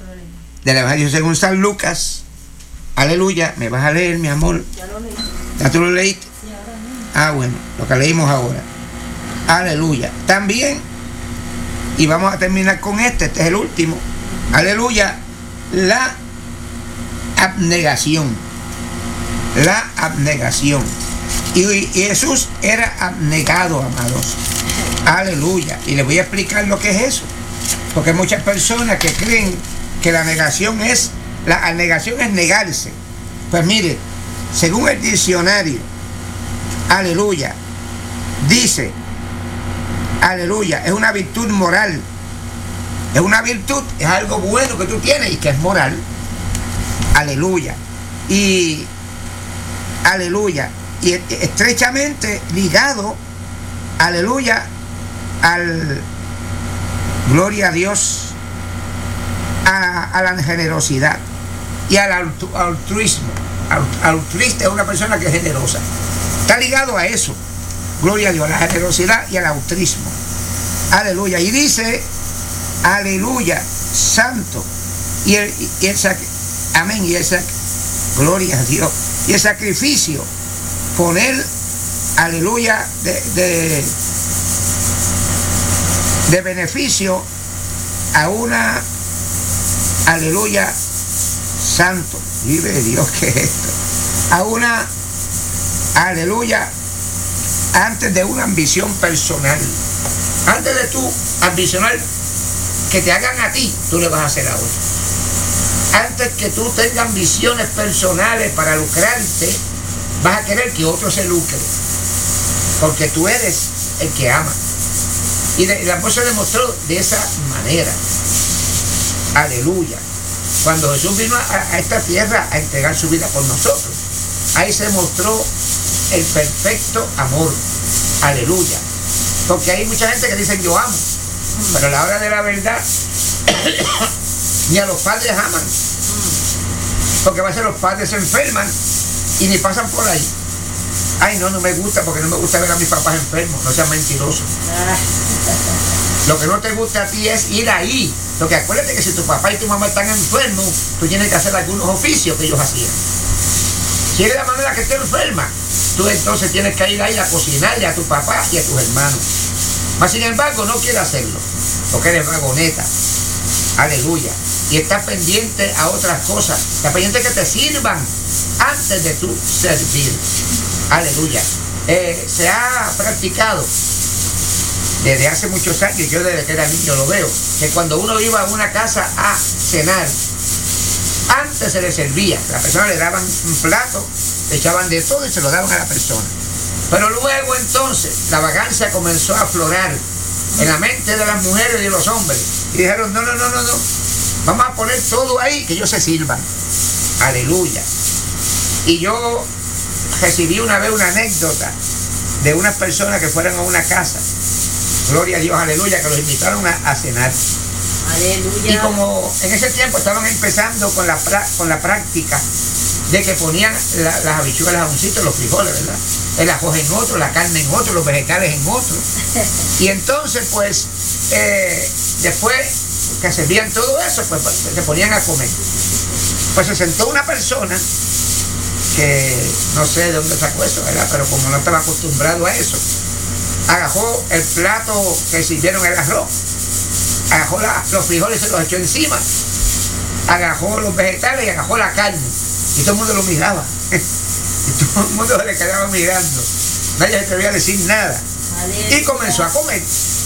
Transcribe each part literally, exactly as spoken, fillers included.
del Evangelio según San Lucas. Aleluya. ¿Me vas a leer, mi amor? Ya lo leí. ¿Ya tú lo leíste? Sí, ahora mismo. Ah, bueno, lo que leímos ahora. Aleluya. También, y vamos a terminar con este, este es el último. Aleluya. La abnegación. La abnegación. Y, y Jesús era abnegado, amados. Aleluya. Y les voy a explicar lo que es eso. Porque hay muchas personas que creen que la negación es, la abnegación es negarse. Pues mire, según el diccionario, aleluya, dice, aleluya, es una virtud moral. Es una virtud, es algo bueno que tú tienes y que es moral. Aleluya. Y, aleluya, y estrechamente ligado, aleluya, al, gloria a Dios, a, a la generosidad y al altruismo. Altruista es una persona que es generosa. Está ligado a eso. Gloria a Dios, a la generosidad y al altruismo. Aleluya. Y dice, aleluya, santo. Y el, y el amén. Y el gloria a Dios. Y el sacrificio, poner, aleluya, de, de, de beneficio a una, aleluya, santo. Vive Dios, ¿qué es esto? A una, aleluya, antes de una ambición personal. Antes de tú ambicionar que te hagan a ti, tú le vas a hacer a otro. Antes que tú tengas ambiciones personales para lucrarte, vas a querer que otro se lucre. Porque tú eres el que ama. Y el amor se demostró de esa manera. Aleluya. Cuando Jesús vino a, a esta tierra a entregar su vida por nosotros, ahí se mostró el perfecto amor. Aleluya. Porque hay mucha gente que dice yo amo, pero a la hora de la verdad ni a los padres aman. Porque a veces los padres se enferman y ni pasan por ahí. Ay, no, no me gusta porque no me gusta ver a mis papás enfermos. No seas mentiroso. Lo que no te gusta a ti es ir ahí. Porque acuérdate que si tu papá y tu mamá están enfermos, tú tienes que hacer algunos oficios que ellos hacían. Si es de la manera que esté enferma, tú entonces tienes que ir ahí a cocinarle a tu papá y a tus hermanos. Mas sin embargo, no quieres hacerlo, porque eres vagoneta. Aleluya. Y estás pendiente a otras cosas. Estás pendiente que te sirvan antes de tú servir. Aleluya. Eh, se ha practicado desde hace muchos años, yo desde que era niño lo veo, que cuando uno iba a una casa a cenar, antes se le servía, la persona le daban un plato, le echaban de todo y se lo daban a la persona. Pero luego entonces la vagancia comenzó a aflorar en la mente de las mujeres y de los hombres. Y dijeron, no, no, no, no, no, vamos a poner todo ahí, que ellos se sirvan. Aleluya. Y yo recibí una vez una anécdota de unas personas que fueron a una casa. Gloria a Dios, aleluya, que los invitaron a, a cenar. Aleluya. Y como en ese tiempo estaban empezando con la, con la práctica de que ponían la, las habichuelas, los jamoncitos, los frijoles, ¿verdad? El arroz en otro, la carne en otro, los vegetales en otro. Y entonces, pues, eh, después que servían todo eso, pues, pues se ponían a comer. Pues se sentó una persona que no sé de dónde sacó eso, ¿verdad? Pero como no estaba acostumbrado a eso, agarró el plato que sirvieron el arroz, agarró la, los frijoles y se los echó encima, agarró los vegetales y agarró la carne. Y todo el mundo lo miraba. Y todo el mundo se le quedaba mirando. Nadie se atrevía a decir nada. Aleluya. Y comenzó a comer.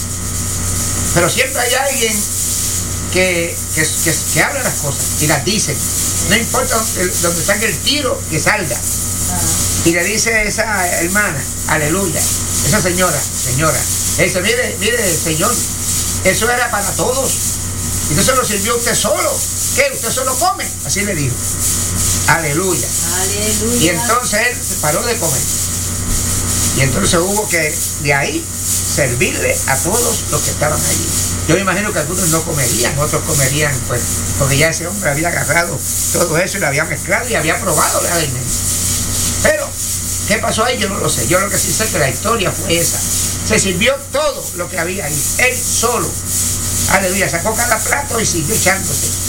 Pero siempre hay alguien que, que, que, que habla las cosas y las dice. No importa donde salga el tiro, que salga. Y le dice a esa hermana, aleluya, esa señora, señora, le dice, mire, mire, señor, eso era para todos. Y no se lo sirvió usted solo. ¿Qué? ¿Usted solo come? Así le dijo. Aleluya. Aleluya. Y entonces él se paró de comer. Y entonces hubo que de ahí servirle a todos los que estaban allí. Yo me imagino que algunos no comerían, otros comerían, pues, porque ya ese hombre había agarrado todo eso y lo había mezclado y había probado el alimento. Pero, ¿qué pasó ahí? Yo no lo sé. Yo lo que sí sé es que la historia fue esa. Se sirvió todo lo que había ahí, él solo. Aleluya, sacó cada plato y siguió echándose.